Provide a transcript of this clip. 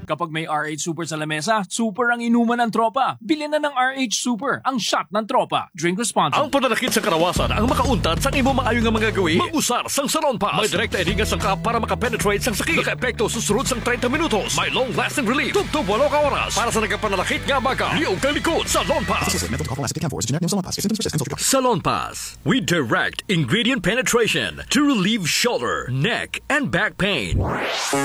Kapag may RH Super sa lamesa, super ang inuman ng tropa. Bilhin na ng RH Super, ang shot ng tropa. Drink responsibly. Ang pananakit sa karawasan ang makauntad sa imo maayo nga mga gawin. Mag-usar sang Salon Pass. May direkta edinga sang kap para makapenetrate sang sakit. Naka-epekto susunod sang 30 minutos. May long-lasting relief. Tugtog 8 ka oras. Para sa nagkapananakit nga baga. Liog kang likod. Salon Pass. Salon Pass. We direct ingredient penetration to relieve shoulder, neck, and back pain.